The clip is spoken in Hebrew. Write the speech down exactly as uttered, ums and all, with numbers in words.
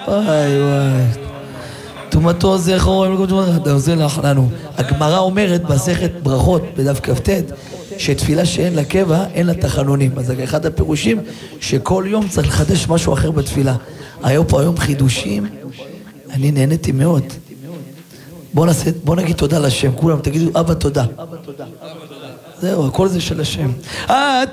וואי וואי. תומתו זכרו, זה לנו. הגמרא אומרת בסכת ברכות בדף כ"ט, שתפילה שאין לה קבע, אין לה תחנונים. אז אחד הפירושים שכל יום צריך לחדש משהו אחר בתפילה. היו פה היום חידושים, אני נהניתי מאוד. בוא נעשה, בוא נגיד תודה לשם, כולם תגידו אבא תודה. זהו, הכל זה של השם. את